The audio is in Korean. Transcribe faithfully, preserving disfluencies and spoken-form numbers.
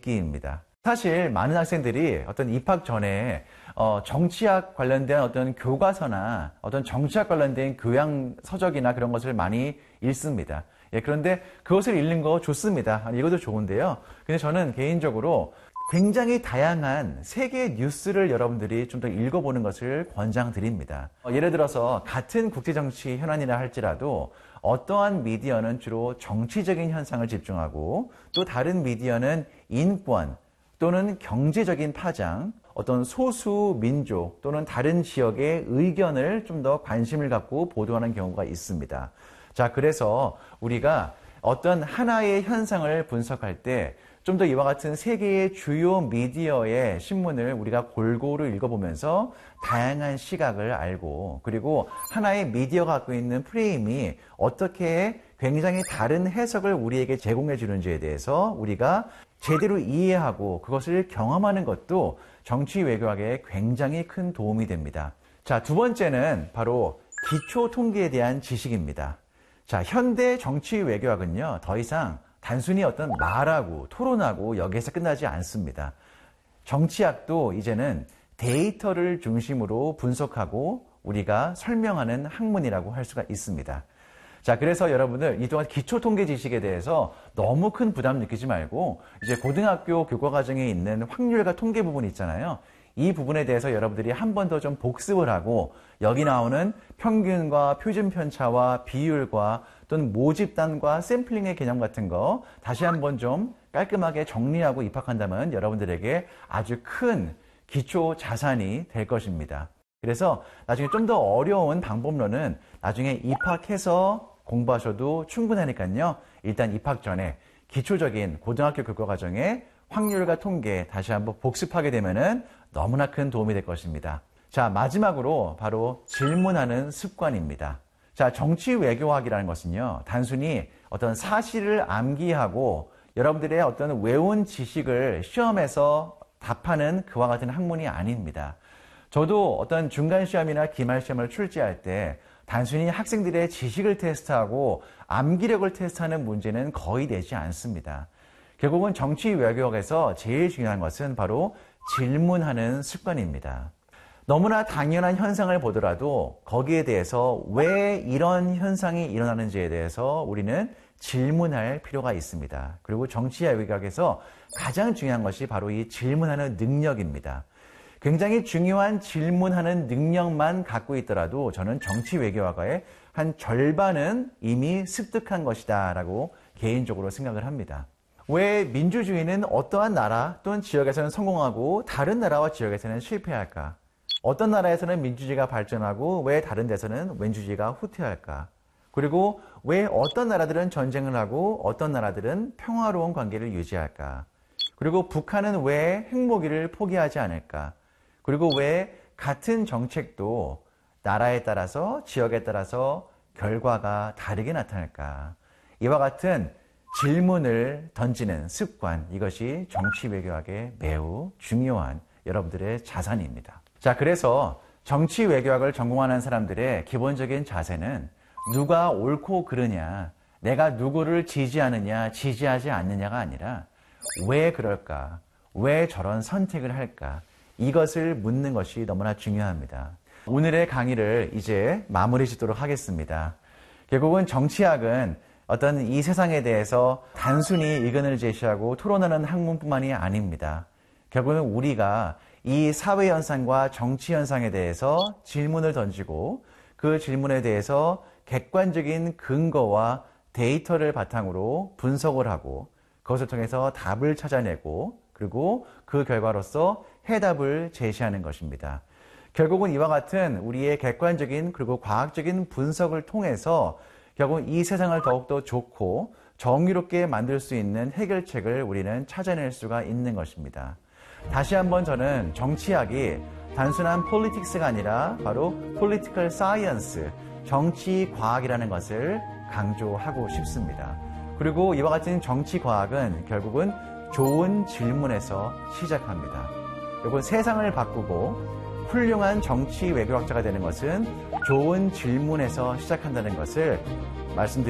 듣기입니다. 사실 많은 학생들이 어떤 입학 전에 어, 정치학 관련된 어떤 교과서나 어떤 정치학 관련된 교양 서적이나 그런 것을 많이 읽습니다. 예, 그런데 그것을 읽는 거 좋습니다. 읽어도 좋은데요. 근데 저는 개인적으로 굉장히 다양한 세계 뉴스를 여러분들이 좀 더 읽어보는 것을 권장드립니다. 어, 예를 들어서 같은 국제정치 현안이라 할지라도 어떠한 미디어는 주로 정치적인 현상을 집중하고 또 다른 미디어는 인권 또는 경제적인 파장, 어떤 소수 민족 또는 다른 지역의 의견을 좀 더 관심을 갖고 보도하는 경우가 있습니다. 자, 그래서 우리가 어떤 하나의 현상을 분석할 때 좀 더 이와 같은 세계의 주요 미디어의 신문을 우리가 골고루 읽어보면서 다양한 시각을 알고 그리고 하나의 미디어가 갖고 있는 프레임이 어떻게 굉장히 다른 해석을 우리에게 제공해 주는지에 대해서 우리가 제대로 이해하고 그것을 경험하는 것도 정치 외교학에 굉장히 큰 도움이 됩니다. 자, 두 번째는 바로 기초 통계에 대한 지식입니다. 자, 현대 정치 외교학은요, 더 이상 단순히 어떤 말하고 토론하고 여기에서 끝나지 않습니다. 정치학도 이제는 데이터를 중심으로 분석하고 우리가 설명하는 학문이라고 할 수가 있습니다. 자, 그래서 여러분들 이 동안 기초 통계 지식에 대해서 너무 큰 부담 느끼지 말고 이제 고등학교 교과과정에 있는 확률과 통계 부분 있잖아요. 이 부분에 대해서 여러분들이 한 번 더 좀 복습을 하고 여기 나오는 평균과 표준 편차와 비율과 또는 모집단과 샘플링의 개념 같은 거 다시 한번 좀 깔끔하게 정리하고 입학한다면 여러분들에게 아주 큰 기초 자산이 될 것입니다. 그래서 나중에 좀 더 어려운 방법론은 나중에 입학해서 공부하셔도 충분하니까요. 일단 입학 전에 기초적인 고등학교 교과과정의 확률과 통계 다시 한번 복습하게 되면은 너무나 큰 도움이 될 것입니다. 자, 마지막으로 바로 질문하는 습관입니다. 자, 정치 외교학이라는 것은요, 단순히 어떤 사실을 암기하고 여러분들의 어떤 외운 지식을 시험에서 답하는 그와 같은 학문이 아닙니다. 저도 어떤 중간 시험이나 기말 시험을 출제할 때 단순히 학생들의 지식을 테스트하고 암기력을 테스트하는 문제는 거의 되지 않습니다. 결국은 정치 외교학에서 제일 중요한 것은 바로 질문하는 습관입니다. 너무나 당연한 현상을 보더라도 거기에 대해서 왜 이런 현상이 일어나는지에 대해서 우리는 질문할 필요가 있습니다. 그리고 정치 외교학에서 가장 중요한 것이 바로 이 질문하는 능력입니다. 굉장히 중요한 질문하는 능력만 갖고 있더라도 저는 정치 외교학의 한 절반은 이미 습득한 것이다 라고 개인적으로 생각을 합니다. 왜 민주주의는 어떠한 나라 또는 지역에서는 성공하고 다른 나라와 지역에서는 실패할까? 어떤 나라에서는 민주주의가 발전하고 왜 다른 데서는 민주주의가 후퇴할까? 그리고 왜 어떤 나라들은 전쟁을 하고 어떤 나라들은 평화로운 관계를 유지할까? 그리고 북한은 왜 핵무기를 포기하지 않을까? 그리고 왜 같은 정책도 나라에 따라서 지역에 따라서 결과가 다르게 나타날까? 이와 같은 질문을 던지는 습관, 이것이 정치 외교학의 매우 중요한 여러분들의 자산입니다. 자, 그래서 정치 외교학을 전공하는 사람들의 기본적인 자세는 누가 옳고 그르냐, 내가 누구를 지지하느냐, 지지하지 않느냐가 아니라 왜 그럴까, 왜 저런 선택을 할까, 이것을 묻는 것이 너무나 중요합니다. 오늘의 강의를 이제 마무리 짓도록 하겠습니다. 결국은 정치학은 어떤 이 세상에 대해서 단순히 의견을 제시하고 토론하는 학문뿐만이 아닙니다. 결국은 우리가 이 사회 현상과 정치 현상에 대해서 질문을 던지고 그 질문에 대해서 객관적인 근거와 데이터를 바탕으로 분석을 하고 그것을 통해서 답을 찾아내고 그리고 그 결과로서 해답을 제시하는 것입니다. 결국은 이와 같은 우리의 객관적인 그리고 과학적인 분석을 통해서 결국은 이 세상을 더욱더 좋고 정의롭게 만들 수 있는 해결책을 우리는 찾아낼 수가 있는 것입니다. 다시 한번 저는 정치학이 단순한 폴리틱스가 아니라 바로 political science, 정치 과학이라는 것을 강조하고 싶습니다. 그리고 이와 같은 정치 과학은 결국은 좋은 질문에서 시작합니다. 결국 세상을 바꾸고 훌륭한 정치 외교학자가 되는 것은 좋은 질문에서 시작한다는 것을 말씀드립니다.